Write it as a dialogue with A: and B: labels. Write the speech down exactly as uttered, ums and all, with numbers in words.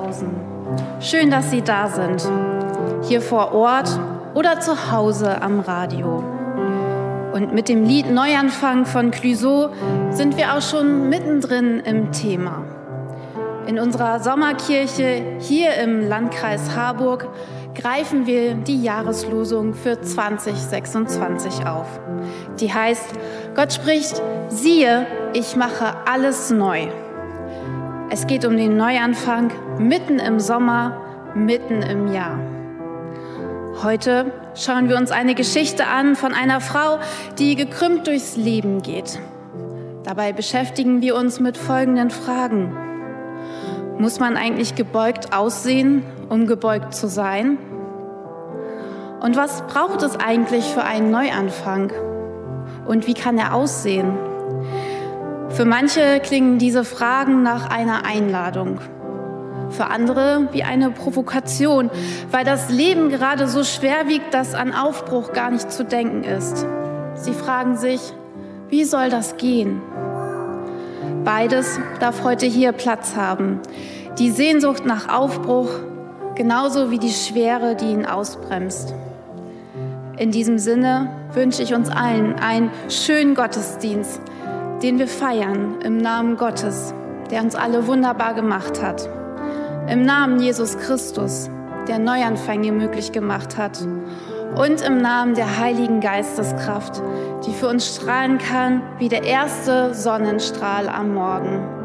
A: draußen. Schön, dass Sie da sind, hier vor Ort oder zu Hause am Radio. Und mit dem Lied Neuanfang von Clouseau sind wir auch schon mittendrin im Thema. In unserer Sommerkirche hier im Landkreis Harburg greifen wir die Jahreslosung für zwanzig sechsundzwanzig auf. Die heißt, Gott spricht, siehe, ich mache alles neu. Es geht um den Neuanfang mitten im Sommer, mitten im Jahr. Heute schauen wir uns eine Geschichte an von einer Frau, die gekrümmt durchs Leben geht. Dabei beschäftigen wir uns mit folgenden Fragen. Muss man eigentlich gebeugt aussehen, um gebeugt zu sein? Und was braucht es eigentlich für einen Neuanfang? Und wie kann er aussehen? Für manche klingen diese Fragen nach einer Einladung. Für andere wie eine Provokation, weil das Leben gerade so schwer wiegt, dass an Aufbruch gar nicht zu denken ist. Sie fragen sich, wie soll das gehen? Beides darf heute hier Platz haben. Die Sehnsucht nach Aufbruch, genauso wie die Schwere, die ihn ausbremst. In diesem Sinne wünsche ich uns allen einen schönen Gottesdienst, den wir feiern im Namen Gottes, der uns alle wunderbar gemacht hat. Im Namen Jesus Christus, der Neuanfänge möglich gemacht hat. Und im Namen der Heiligen Geisteskraft, die für uns strahlen kann wie der erste Sonnenstrahl am Morgen.